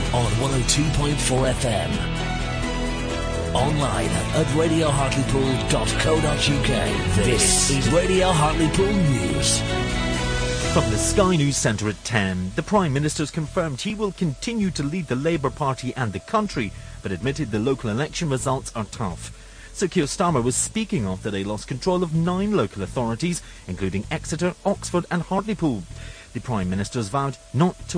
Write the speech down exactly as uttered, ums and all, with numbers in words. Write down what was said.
on one oh two point four F M. Online at radio hartlepool dot co dot uk. This is Radio Hartlepool News. From the Sky News Centre at ten, the Prime Minister's confirmed he will continue to lead the Labour Party and the country, but admitted the local election results are tough. Sir Keir Starmer was speaking after they lost control of nine local authorities, including Exeter, Oxford and Hartlepool. The Prime Minister's vowed not to